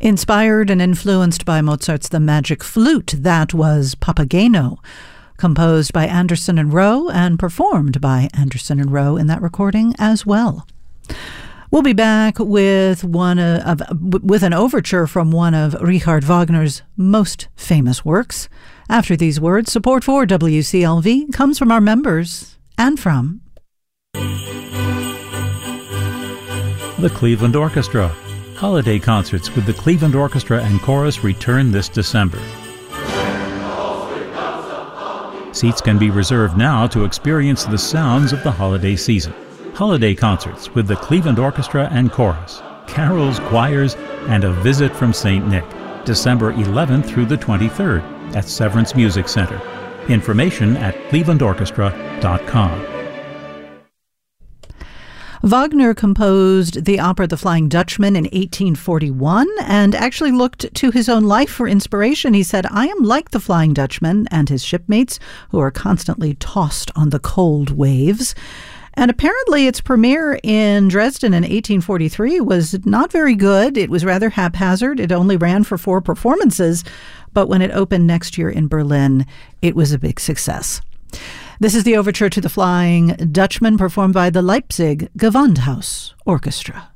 Inspired and influenced by Mozart's The Magic Flute, that was Papageno, composed by Anderson and Rowe and performed by Anderson and Rowe in that recording as well. We'll be back with with an overture from one of Richard Wagner's most famous works. After these words, support for WCLV comes from our members and from the Cleveland Orchestra. Holiday concerts with the Cleveland Orchestra and Chorus return this December. Seats can be reserved now to experience the sounds of the holiday season. Holiday concerts with the Cleveland Orchestra and Chorus, carols, choirs, and a visit from St. Nick, December 11th through the 23rd at Severance Music Center. Information at clevelandorchestra.com. Wagner composed the opera The Flying Dutchman in 1841 and actually looked to his own life for inspiration. He said, "I am like the Flying Dutchman and his shipmates who are constantly tossed on the cold waves." And apparently its premiere in Dresden in 1843 was not very good. It was rather haphazard. It only ran for 4 performances, but when it opened next year in Berlin, it was a big success. This is the overture to The Flying Dutchman, performed by the Leipzig Gewandhaus Orchestra.